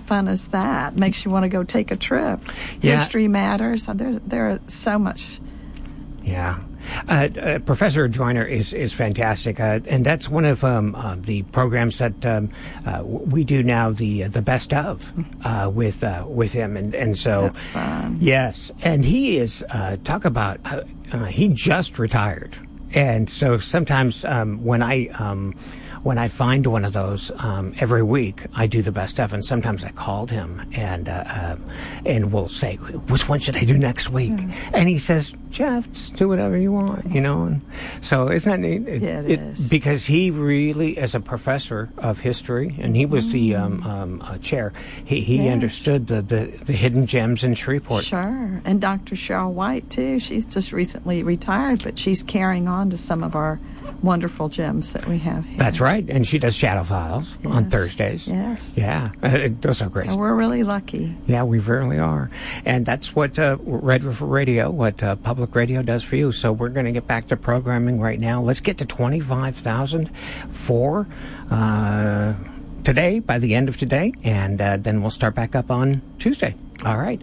fun is that? Makes you want to go take a trip. Yeah. History matters. There are so much. Yeah. Professor Joyner is fantastic, and that's one of the programs that we do now. The best of with him, and so That's fun. yes, and he is talk about he just retired, and so sometimes when I find one of those every week, I do the best of, and sometimes I called him and we'll say, which one should I do next week? And he says, Jeff, just do whatever you want, And so isn't that neat? Yeah, it is. Because he really, as a professor of history, and he was the chair, he understood the hidden gems in Shreveport. Sure. And Dr. Cheryl White, too. She's just recently retired, but she's carrying on to some of our wonderful gems that we have here. That's right. And she does Shadow Files on Thursdays. Yes. Yeah. Those are great. So we're really lucky. Yeah, we really are. And that's what Red River Radio, what public radio does for you. So we're going to get back to programming right now. Let's get to 25,000 for today, by the end of today, and then we'll start back up on Tuesday. All right.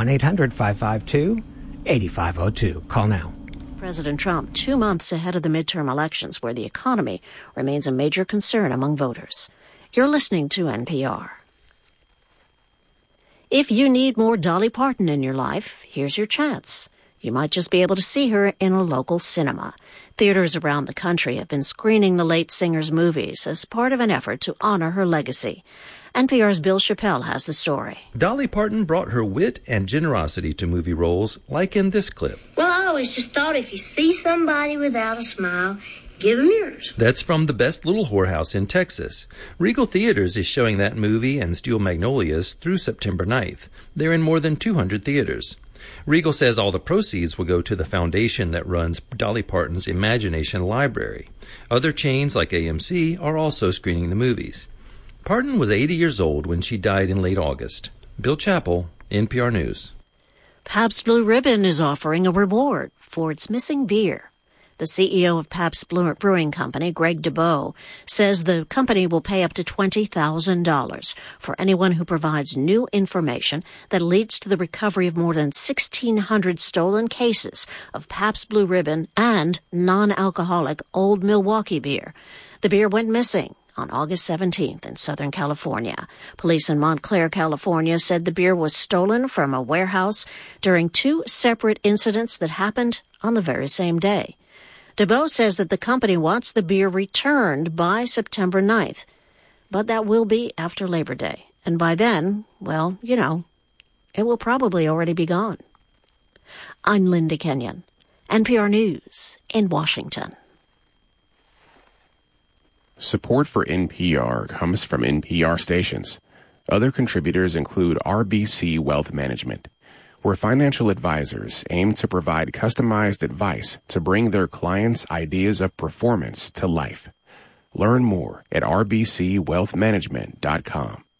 1-800-552-8502. Call now. President Trump 2 months ahead of the midterm elections, where the economy remains a major concern among voters. You're listening to NPR. If you need more Dolly Parton in your life, here's your chance. You might just be able to see her in a local cinema. Theaters around the country have been screening the late singer's movies as part of an effort to honor her legacy. NPR's Bill Chappell has the story. Dolly Parton brought her wit and generosity to movie roles, like in this clip. Well, I always just thought if you see somebody without a smile, give them yours. That's from The Best Little Whorehouse in Texas. Regal Theaters is showing that movie and Steel Magnolias through September 9th. They're in more than 200 theaters. Regal says all the proceeds will go to the foundation that runs Dolly Parton's Imagination Library. Other chains like AMC are also screening the movies. Parton was 80 years old when she died in late August. Bill Chappell, NPR News. Pabst Blue Ribbon is offering a reward for its missing beer. The CEO of Pabst Brewing Company, Greg DeBow, says the company will pay up to $20,000 for anyone who provides new information that leads to the recovery of more than 1,600 stolen cases of Pabst Blue Ribbon and non-alcoholic Old Milwaukee beer. The beer went missing on August 17th in Southern California. Police in Montclair, California, said the beer was stolen from a warehouse during 2 separate incidents that happened on the very same day. DeBow says that the company wants the beer returned by September 9th, but that will be after Labor Day. And by then, well, it will probably already be gone. I'm Linda Kenyon, NPR News in Washington. Support for NPR comes from NPR stations. Other contributors include RBC Wealth Management, where financial advisors aim to provide customized advice to bring their clients' ideas of performance to life. Learn more at rbcwealthmanagement.com.